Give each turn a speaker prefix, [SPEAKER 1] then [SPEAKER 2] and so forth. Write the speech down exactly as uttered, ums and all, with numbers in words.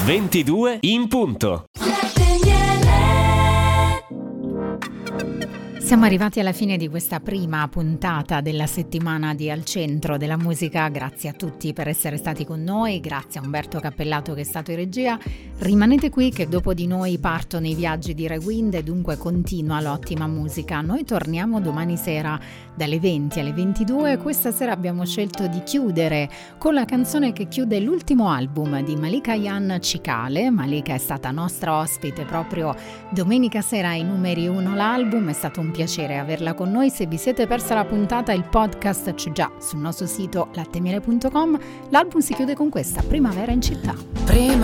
[SPEAKER 1] ventidue in punto.
[SPEAKER 2] Siamo arrivati alla fine di questa prima puntata della settimana di Al Centro della Musica. Grazie a tutti per essere stati con noi, grazie a Umberto Cappellato che è stato in regia. Rimanete qui che dopo di noi partono i viaggi di Rewind e dunque continua l'ottima musica. Noi torniamo domani sera dalle venti alle ventidue. Questa sera abbiamo scelto di chiudere con la canzone che chiude l'ultimo album di Malika Ayane, Cicale. Malika è stata nostra ospite proprio domenica sera ai numeri uno l'album, è stato un piacere averla con noi. Se vi siete persa la puntata, il podcast c'è già sul nostro sito lattemiele punto com. L'album si chiude con questa, Primavera in città.
[SPEAKER 3] Prima